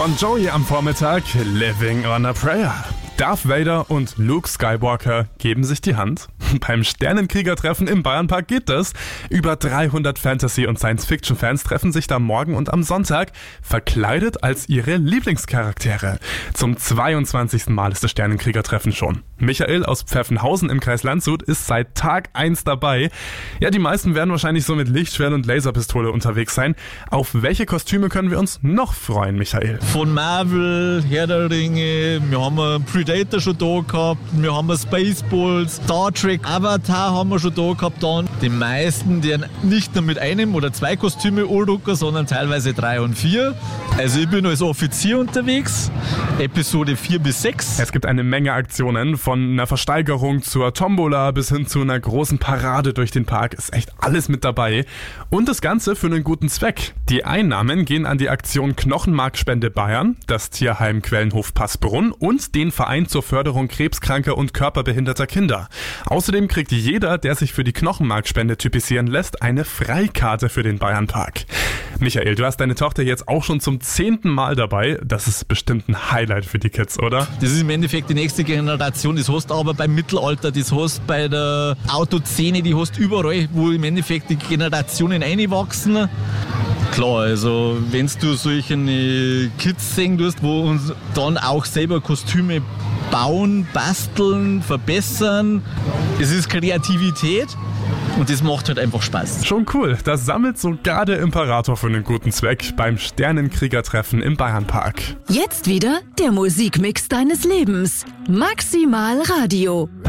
Von Joey am Vormittag, Living on a Prayer. Darth Vader und Luke Skywalker geben sich die Hand. Beim Sternenkrieger-Treffen im Bayernpark geht das. Über 300 Fantasy- und Science-Fiction-Fans treffen sich da morgen und am Sonntag, verkleidet als ihre Lieblingscharaktere. Zum 22. Mal ist das Sternenkrieger-Treffen schon. Michael aus Pfeffenhausen im Kreis Landshut ist seit Tag 1 dabei. Ja, die meisten werden wahrscheinlich so mit Lichtschwert und Laserpistole unterwegs sein. Auf welche Kostüme können wir uns noch freuen, Michael? Von Marvel, Herr der Ringe, wir haben einen Predator schon da gehabt, wir haben Spaceballs, Star Trek, Avatar haben wir schon da gehabt. Dann die meisten, die nicht nur mit einem oder zwei Kostüme anrücken, sondern teilweise 3 und 4. Also ich bin als Offizier unterwegs, Episode 4 bis 6. Es gibt eine Menge Aktionen, von einer Versteigerung zur Tombola bis hin zu einer großen Parade durch den Park. Ist echt alles mit dabei. Und das Ganze für einen guten Zweck. Die Einnahmen gehen an die Aktion Knochenmarkspende Bayern, das Tierheim Quellenhof Passbrunn und den Verein zur Förderung krebskranker und körperbehinderter Kinder. Außerdem kriegt jeder, der sich für die Knochenmarkspende typisieren lässt, eine Freikarte für den Bayernpark. Michael, du hast deine Tochter jetzt auch schon zum 10. Mal dabei. Das ist bestimmt ein Highlight für die Kids, oder? Das ist im Endeffekt die nächste Generation. Das hast du aber beim Mittelalter, das hast du bei der Autoszene, die hast du überall, wo im Endeffekt die Generationen einwachsen. Klar, also wenn du solche Kids sehen tust, wo uns dann auch selber Kostüme bauen, basteln, verbessern, es ist Kreativität. Und das macht halt einfach Spaß. Schon cool. Das sammelt sogar der Imperator für einen guten Zweck beim Sternenkrieger-Treffen im Bayernpark. Jetzt wieder der Musikmix deines Lebens. Maximal Radio.